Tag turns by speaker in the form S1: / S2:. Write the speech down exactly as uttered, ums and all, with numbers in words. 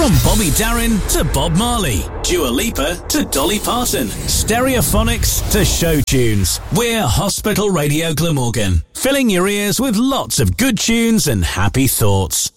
S1: From Bobby Darin to Bob Marley, Dua Lipa to Dolly Parton, Stereophonics to show tunes, we're Hospital Radio Glamorgan, filling your ears with lots of good tunes and happy thoughts.